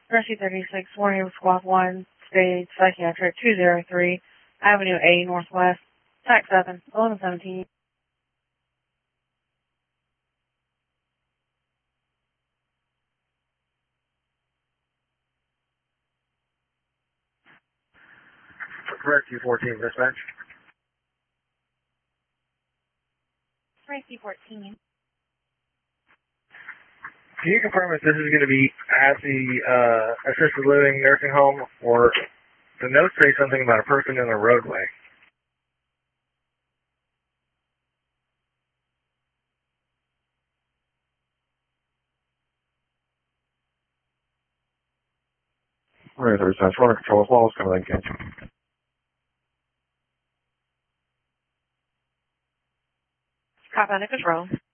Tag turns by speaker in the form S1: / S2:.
S1: Rescue 36, warning of Squad 1, stage psychiatric 203, Avenue A Northwest, TAC 7, 1117.
S2: Rescue 14, dispatch.
S1: Rescue 14.
S2: Can you confirm if this is going to be at the assisted living nursing home, or the notes say something about a person in the roadway? Alright, there's a runner control as well as coming in, catch.
S1: Cop out of control.